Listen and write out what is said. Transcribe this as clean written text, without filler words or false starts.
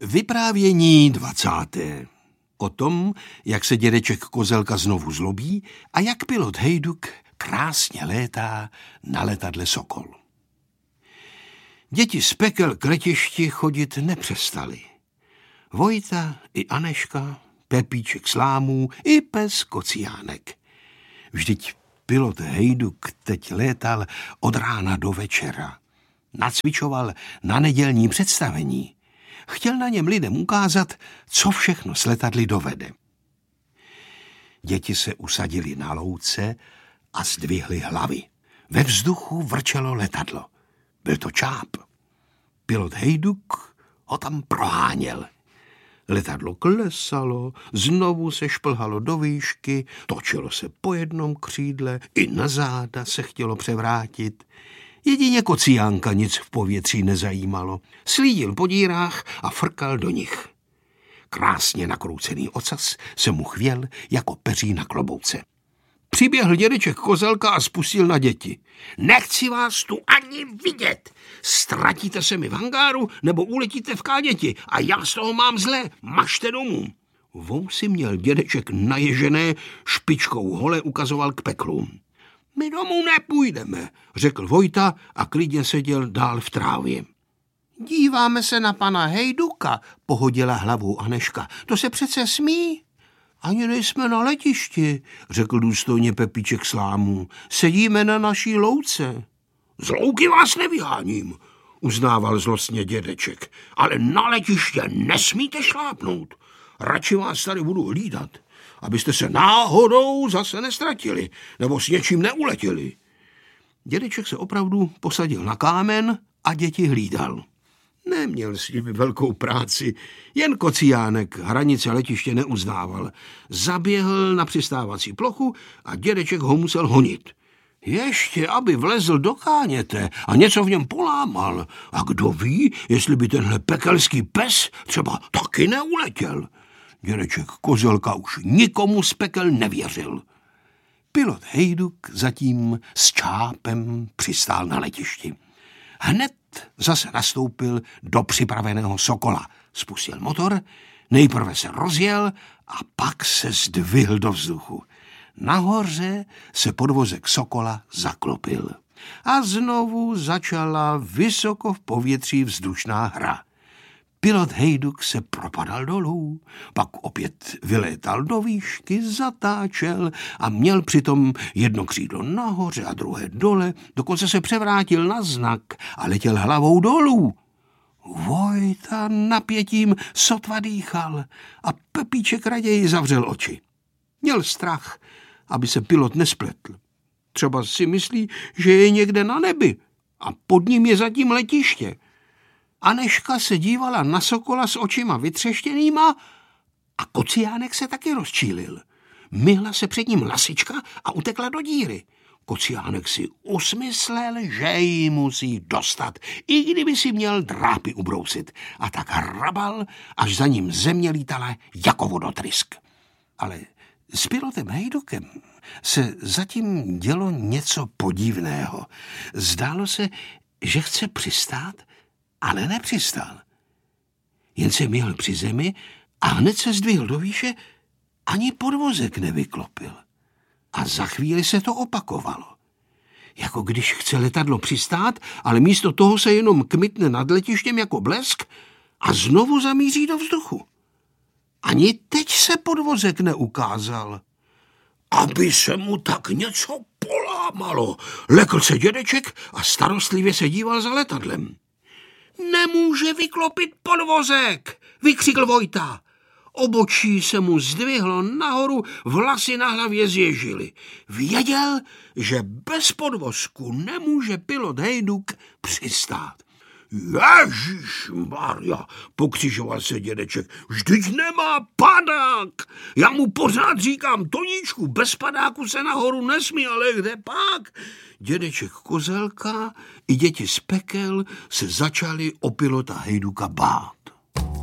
Vyprávění 20. O tom, jak se dědeček Kozelka znovu zlobí a jak pilot Hejduk krásně létá na letadle Sokol. Děti z pekel k letišti chodit nepřestali. Vojta i Aneška, Pepíček z Lámů i pes Kociánek. Vždyť pilot Hejduk teď létal od rána do večera. Nacvičoval na nedělní představení. Chtěl na něm lidem ukázat, co všechno s letadly dovede. Děti se usadili na louce a zdvihli hlavy. Ve vzduchu vrčelo letadlo. Byl to čáp. Pilot Hejduk ho tam proháněl. Letadlo klesalo, znovu se šplhalo do výšky, točilo se po jednom křídle, i na záda se chtělo převrátit. Jedině Kociánka nic v povětří nezajímalo. Slídil po dírách a frkal do nich. Krásně nakroucený ocas se mu chvěl jako peří na klobouce. Přiběhl dědeček Kozelka a spustil na děti. Nechci vás tu ani vidět. Ztratíte se mi v hangáru nebo uletíte v káděti a já z toho mám zlé. Mažte domů. Vousy měl dědeček naježené, špičkou hole ukazoval k peklům. My domů nepůjdeme, řekl Vojta a klidně seděl dál v trávě. Díváme se na pana Hejduka, pohodila hlavou Aneška. To se přece smí. Ani nejsme na letišti, řekl důstojně Pepíček z Lámů. Sedíme na naší louce. Z louky vás nevyháním, uznával zlostně dědeček, ale na letiště nesmíte šlápnout. Radši vás tady budu hlídat, abyste se náhodou zase nestratili nebo s něčím neuletěli. Dědeček se opravdu posadil na kámen a děti hlídal. Neměl s nimi velkou práci, jen Kociánek hranice letiště neuznával. Zaběhl na přistávací plochu a dědeček ho musel honit. Ještě, aby vlezl do káněte a něco v něm polámal. A kdo ví, jestli by tenhle pekelský pes třeba taky neuletěl. Dědeček Kozelka už nikomu z pekel nevěřil. Pilot Hejduk zatím s čápem přistál na letišti. Hned zase nastoupil do připraveného Sokola. Spustil motor, nejprve se rozjel a pak se zdvihl do vzduchu. Nahoře se podvozek Sokola zaklopil. A znovu začala vysoko v povětří vzdušná hra. Pilot Hejduk se propadal dolů, pak opět vylétal do výšky, zatáčel a měl přitom jedno křídlo nahoře a druhé dole, dokonce se převrátil na znak a letěl hlavou dolů. Vojta napětím sotva dýchal a Pepíček raději zavřel oči. Měl strach, aby se pilot nespletl. Třeba si myslí, že je někde na nebi a pod ním je zatím letiště. Aneška se dívala na Sokola s očima vytřeštěnýma a Kociánek se taky rozčílil. Myhla se před ním lasička a utekla do díry. Kociánek si usmyslel, že ji musí dostat, i kdyby si měl drápy ubrousit. A tak hrabal, až za ním země lítala jako vodotrysk. Ale s pilotem Hejdukem se zatím dělo něco podivného. Zdálo se, že chce přistát, ale nepřistál. Jen se měl při zemi a hned se zdvihl do výše, ani podvozek nevyklopil. A za chvíli se to opakovalo. Jako když chce letadlo přistát, ale místo toho se jenom kmitne nad letištěm jako blesk a znovu zamíří do vzduchu. Ani teď se podvozek neukázal. Aby se mu tak něco polámalo, lekl se dědeček a starostlivě se díval za letadlem. Nemůže vyklopit podvozek, vykřikl Vojta. Obočí se mu zdvihlo nahoru, vlasy na hlavě zježily. Věděl, že bez podvozku nemůže pilot Hejduk přistát. Ježišmarja, pokřižoval se dědeček, vždyť nemá padák. Já mu pořád říkám, Toníčku, bez padáku se nahoru nesmí, ale kde pak? Dědeček Kozelka i děti z pekel se začali o pilota Hejduka bát.